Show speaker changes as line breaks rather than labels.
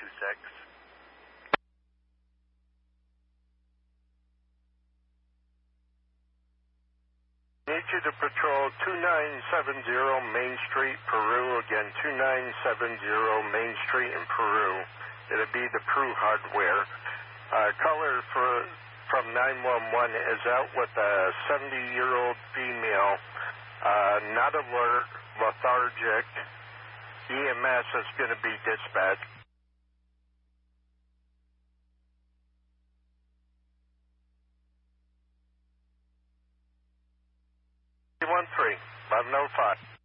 Need you to patrol 2970 Main Street, Peru. Again, 2970 Main Street in Peru. It'll be the Peru Hardware. Caller from 911 is out with a 70-year-old female, not alert, lethargic. EMS is going to be dispatched. 13, 1105.